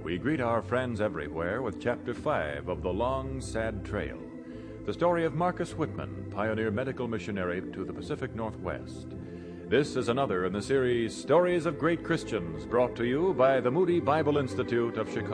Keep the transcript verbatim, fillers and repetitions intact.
we greet our friends everywhere with Chapter five of The Long, Sad Trail, the story of Marcus Whitman, pioneer medical missionary to the Pacific Northwest. This is another in the series Stories of Great Christians, brought to you by the Moody Bible Institute of Chicago.